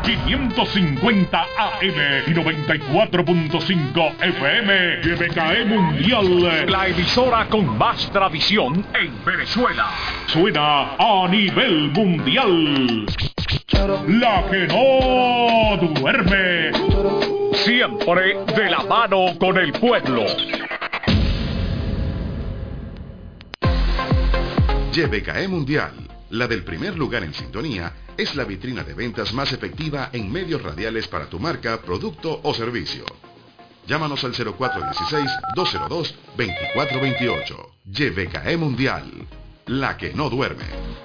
550 AM y 94.5 FM. GBKE Mundial, la emisora con más tradición en Venezuela. Suena a nivel mundial. La que no duerme. Siempre de la mano con el pueblo. GBKE Mundial, la del primer lugar en sintonía, es la vitrina de ventas más efectiva en medios radiales para tu marca, producto o servicio. Llámanos al 0416-202-2428. GBKE Mundial, la que no duerme.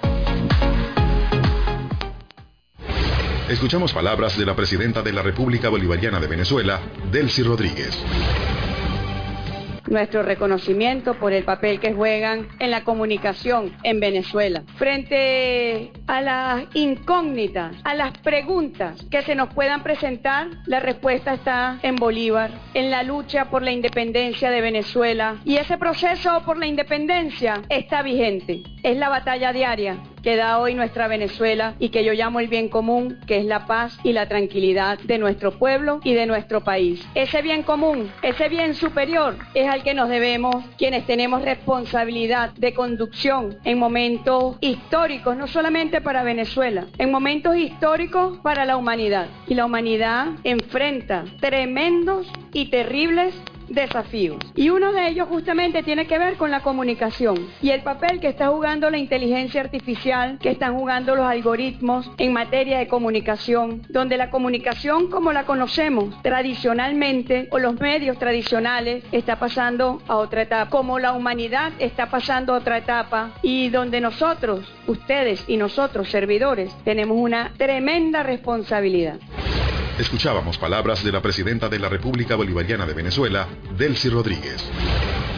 Escuchamos palabras de la presidenta de la República Bolivariana de Venezuela, Delcy Rodríguez. Nuestro reconocimiento por el papel que juegan en la comunicación en Venezuela. Frente a las incógnitas, a las preguntas que se nos puedan presentar, la respuesta está en Bolívar, en la lucha por la independencia de Venezuela. Y ese proceso por la independencia está vigente. Es la batalla diaria que da hoy nuestra Venezuela y que yo llamo el bien común, que es la paz y la tranquilidad de nuestro pueblo y de nuestro país. Ese bien común, ese bien superior, es al que nos debemos quienes tenemos responsabilidad de conducción en momentos históricos, no solamente para Venezuela, en momentos históricos para la humanidad. Y la humanidad enfrenta tremendos y terribles desafíos. Y uno de ellos justamente tiene que ver con la comunicación y el papel que está jugando la inteligencia artificial, que están jugando los algoritmos en materia de comunicación, donde la comunicación como la conocemos tradicionalmente o los medios tradicionales está pasando a otra etapa, como la humanidad está pasando a otra etapa y donde nosotros, ustedes y nosotros servidores, tenemos una tremenda responsabilidad. Escuchábamos palabras de la presidenta de la República Bolivariana de Venezuela, Delcy Rodríguez.